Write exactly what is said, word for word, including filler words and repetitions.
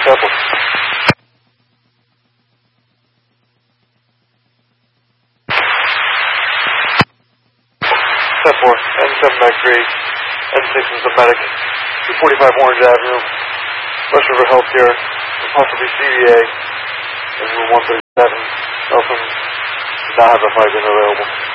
Careful. ten four, N seven by three, N six is the medic, two forty-five Orange Avenue, West River Healthcare, possibly C V A, and room one thirty-seven. Nelson did not have a five available.